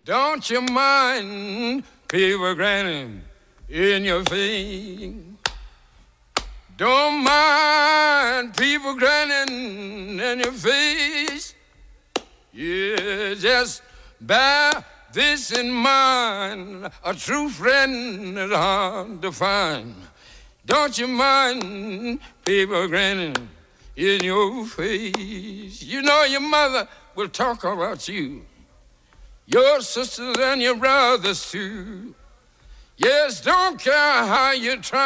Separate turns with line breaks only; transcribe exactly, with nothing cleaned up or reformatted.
Don't you mind people grinning in your face? Don't mind people grinning in your face. Yeah, just bear this in mind. A true friend is hard to find. Don't you mind people grinning in your face? You know your mother will talk about you, your sisters and your brothers too. Yes, don't care how you try.